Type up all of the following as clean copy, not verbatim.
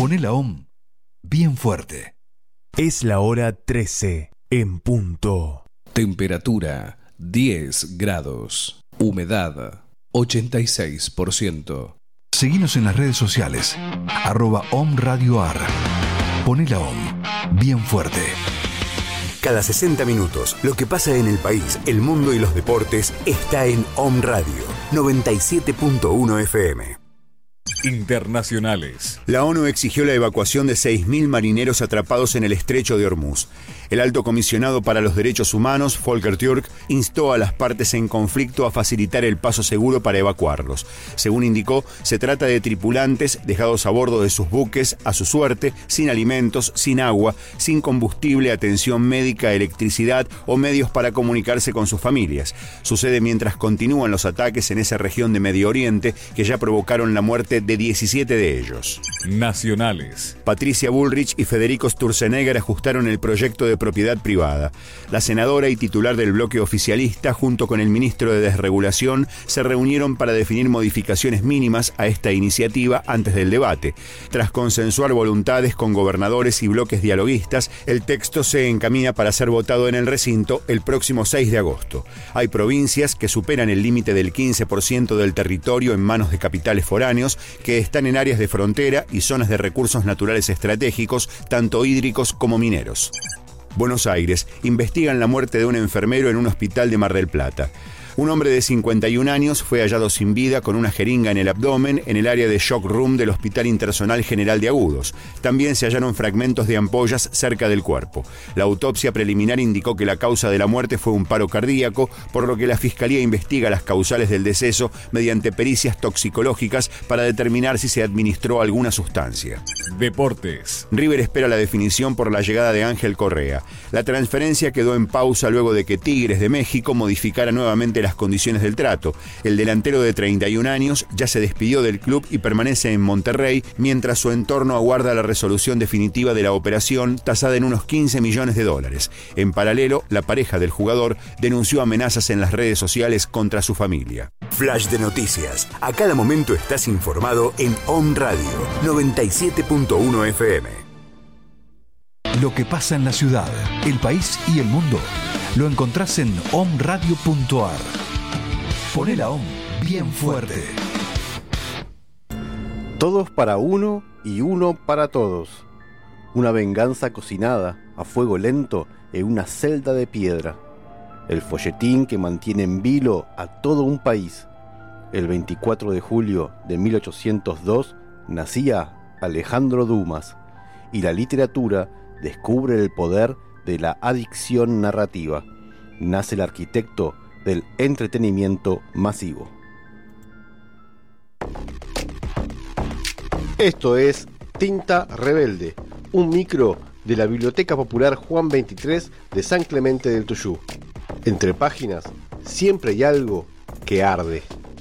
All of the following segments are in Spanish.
Poné la OM bien fuerte. Es la hora 13 en punto. Temperatura 10 grados. Humedad 86%. Seguinos en las redes sociales. @OMRadioAR. Poné la OM bien fuerte. Cada 60 minutos, lo que pasa en el país, el mundo y los deportes está en OM Radio 97.1 FM. Internacionales. La ONU exigió la evacuación de 6.000 marineros atrapados en el estrecho de Hormuz. El alto comisionado para los derechos humanos, Volker Türk, instó a las partes en conflicto a facilitar el paso seguro para evacuarlos. Según indicó, se trata de tripulantes dejados a bordo de sus buques a su suerte, sin alimentos, sin agua, sin combustible, atención médica, electricidad o medios para comunicarse con sus familias. Sucede mientras continúan los ataques en esa región de Medio Oriente que ya provocaron la muerte de 17 de ellos. Nacionales. Patricia Bullrich y Federico Sturzenegger ajustaron el proyecto de propiedad privada. La senadora y titular del bloque oficialista, junto con el ministro de Desregulación, se reunieron para definir modificaciones mínimas a esta iniciativa antes del debate. Tras consensuar voluntades con gobernadores y bloques dialoguistas, el texto se encamina para ser votado en el recinto el próximo 6 de agosto. Hay provincias que superan el límite del 15% del territorio en manos de capitales foráneos, que están en áreas de frontera y zonas de recursos naturales estratégicos, tanto hídricos como mineros. Buenos Aires, investigan la muerte de un enfermero en un hospital de Mar del Plata. Un hombre de 51 años fue hallado sin vida con una jeringa en el abdomen en el área de shock room del Hospital Intersonal General de Agudos. También se hallaron fragmentos de ampollas cerca del cuerpo. La autopsia preliminar indicó que la causa de la muerte fue un paro cardíaco, por lo que la Fiscalía investiga las causales del deceso mediante pericias toxicológicas para determinar si se administró alguna sustancia. Deportes. River espera la definición por la llegada de Ángel Correa. La transferencia quedó en pausa luego de que Tigres de México modificara nuevamente las condiciones del trato. El delantero de 31 años ya se despidió del club y permanece en Monterrey, mientras su entorno aguarda la resolución definitiva de la operación, tasada en unos $15 millones. En paralelo, la pareja del jugador denunció amenazas en las redes sociales contra su familia. Flash de noticias. A cada momento estás informado en OM Radio 97.1 FM. Lo que pasa en la ciudad, el país y el mundo lo encontrás en omradio.ar. Poné la OM bien fuerte. Todos para uno y uno para todos. Una venganza cocinada a fuego lento en una celda de piedra. El folletín que mantiene en vilo a todo un país. El 24 de julio de 1802 nacía Alejandro Dumas y la literatura descubre el poder de la adicción narrativa. Nace el arquitecto del entretenimiento masivo. Esto es Tinta Rebelde, un micro de la Biblioteca Popular Juan 23 de San Clemente del Tuyú. Entre páginas, siempre hay algo que arde.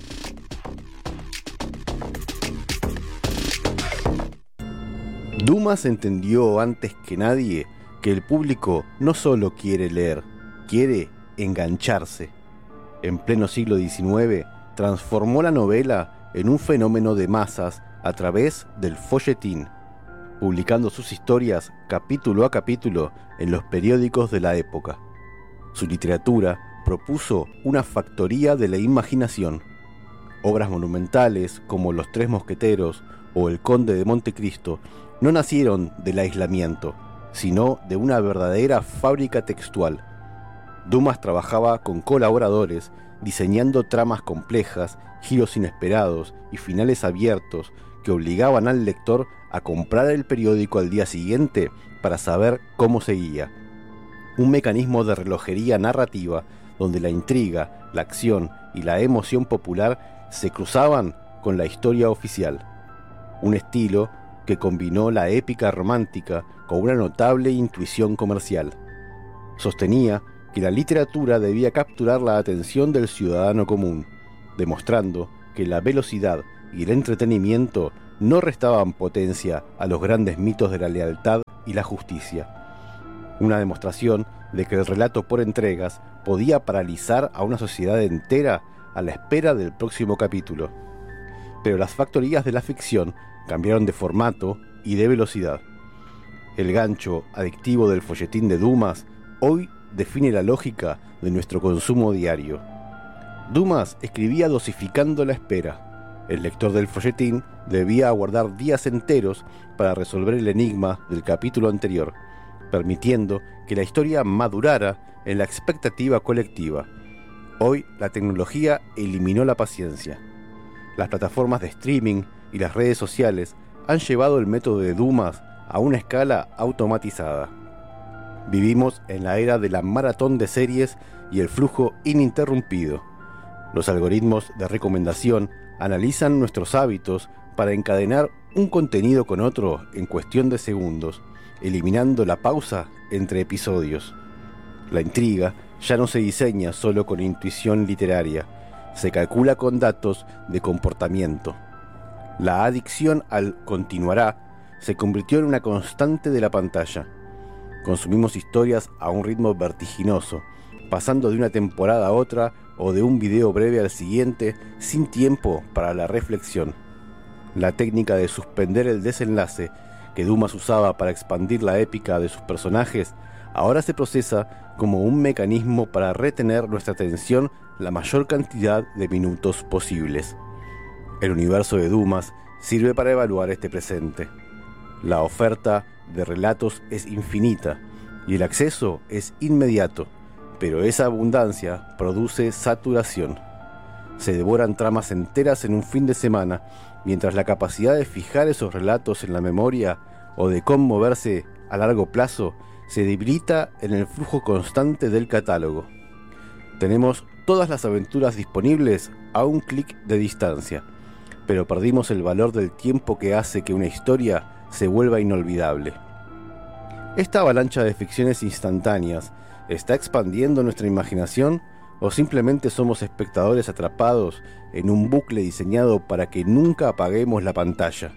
Dumas entendió antes que nadie que el público no solo quiere leer, quiere engancharse. En pleno siglo XIX, transformó la novela en un fenómeno de masas a través del folletín, publicando sus historias capítulo a capítulo en los periódicos de la época. Su literatura propuso una factoría de la imaginación. Obras monumentales como Los Tres Mosqueteros o El Conde de Montecristo no nacieron del aislamiento, sino de una verdadera fábrica textual. Dumas trabajaba con colaboradores, diseñando tramas complejas, giros inesperados y finales abiertos que obligaban al lector a comprar el periódico al día siguiente para saber cómo seguía. Un mecanismo de relojería narrativa donde la intriga, la acción y la emoción popular se cruzaban con la historia oficial. Un estilo que combinó la épica romántica con una notable intuición comercial. Sostenía que la literatura debía capturar la atención del ciudadano común, demostrando que la velocidad y el entretenimiento no restaban potencia a los grandes mitos de la lealtad y la justicia. Una demostración de que el relato por entregas podía paralizar a una sociedad entera a la espera del próximo capítulo. Pero las factorías de la ficción cambiaron de formato y de velocidad. El gancho adictivo del folletín de Dumas hoy define la lógica de nuestro consumo diario. Dumas escribía dosificando la espera. El lector del folletín debía aguardar días enteros para resolver el enigma del capítulo anterior, permitiendo que la historia madurara en la expectativa colectiva. Hoy la tecnología eliminó la paciencia. Las plataformas de streaming y las redes sociales han llevado el método de Dumas a una escala automatizada. Vivimos en la era de la maratón de series y el flujo ininterrumpido. Los algoritmos de recomendación analizan nuestros hábitos para encadenar un contenido con otro en cuestión de segundos, eliminando la pausa entre episodios. La intriga ya no se diseña solo con intuición literaria, se calcula con datos de comportamiento. La adicción al continuará se convirtió en una constante de la pantalla. Consumimos historias a un ritmo vertiginoso, pasando de una temporada a otra o de un video breve al siguiente sin tiempo para la reflexión. La técnica de suspender el desenlace que Dumas usaba para expandir la épica de sus personajes ahora se procesa como un mecanismo para retener nuestra atención la mayor cantidad de minutos posibles. El universo de Dumas sirve para evaluar este presente. La oferta de relatos es infinita y el acceso es inmediato, pero esa abundancia produce saturación. Se devoran tramas enteras en un fin de semana, mientras la capacidad de fijar esos relatos en la memoria o de conmoverse a largo plazo se debilita en el flujo constante del catálogo. Tenemos todas las aventuras disponibles a un clic de distancia, pero perdimos el valor del tiempo que hace que una historia se vuelva inolvidable. ¿Esta avalancha de ficciones instantáneas está expandiendo nuestra imaginación o simplemente somos espectadores atrapados en un bucle diseñado para que nunca apaguemos la pantalla?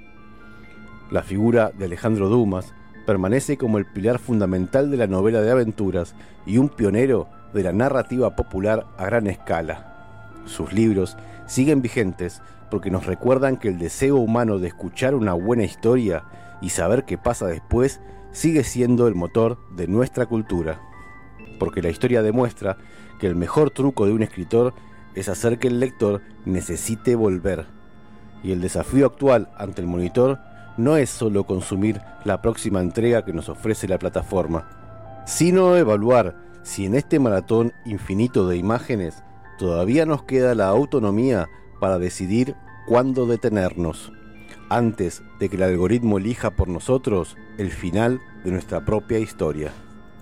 La figura de Alejandro Dumas permanece como el pilar fundamental de la novela de aventuras y un pionero de la narrativa popular a gran escala. Sus libros siguen vigentes porque nos recuerdan que el deseo humano de escuchar una buena historia y saber qué pasa después sigue siendo el motor de nuestra cultura. Porque la historia demuestra que el mejor truco de un escritor es hacer que el lector necesite volver. Y el desafío actual ante el monitor no es solo consumir la próxima entrega que nos ofrece la plataforma, sino evaluar si en este maratón infinito de imágenes todavía nos queda la autonomía para decidir cuándo detenernos, antes de que el algoritmo elija por nosotros el final de nuestra propia historia.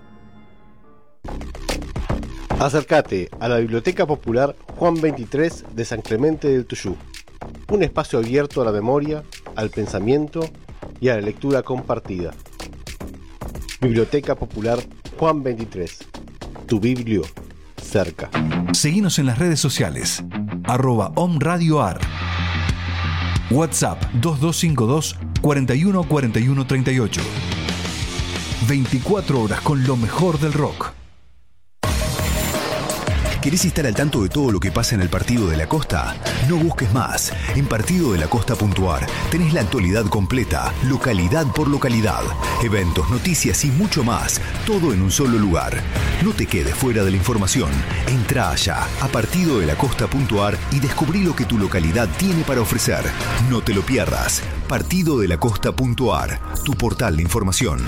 Acércate a la Biblioteca Popular Juan 23 de San Clemente del Tuyú, un espacio abierto a la memoria, al pensamiento y a la lectura compartida. Biblioteca Popular Juan 23, tu biblio cerca. Seguinos en las redes sociales, @omradioar. WhatsApp 2252 41 41 38. 24 horas con lo mejor del rock. ¿Querés estar al tanto de todo lo que pasa en el Partido de la Costa? No busques más. En partidodelacosta.ar tenés la actualidad completa, localidad por localidad, eventos, noticias y mucho más, todo en un solo lugar. No te quedes fuera de la información. Entrá allá a partidodelacosta.ar y descubrí lo que tu localidad tiene para ofrecer. No te lo pierdas. Partidodelacosta.ar, tu portal de información.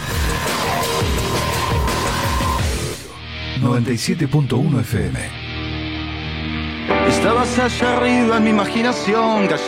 97.1 FM. Estabas allá arriba en mi imaginación, callado.